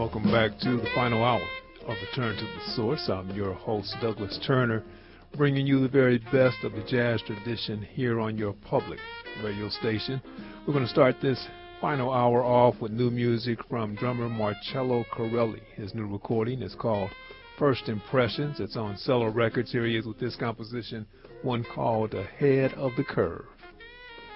Welcome back to the final hour of Return to the Source. I'm your host, Douglas Turner, bringing you the very best of the jazz tradition here on your public radio station. We're going to start this final hour off with new music from drummer Marcello Corelli. His new recording is called First Impressions. It's on Cello Records. Here he is with this composition, one called Ahead of the Curve.